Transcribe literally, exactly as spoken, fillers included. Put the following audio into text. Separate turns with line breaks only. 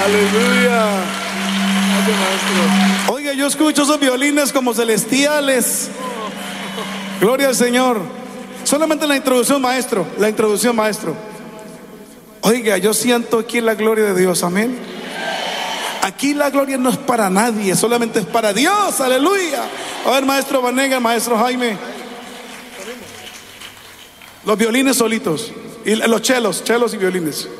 Aleluya. Oiga, yo escucho esos violines como celestiales. Gloria al Señor. Solamente la introducción, maestro. La introducción, maestro. Oiga, yo siento aquí la gloria de Dios. Amén. Aquí la gloria no es para nadie, solamente es para Dios. Aleluya. A ver, maestro Vanega, maestro Jaime. Los violines solitos. Y los chelos, chelos y violines.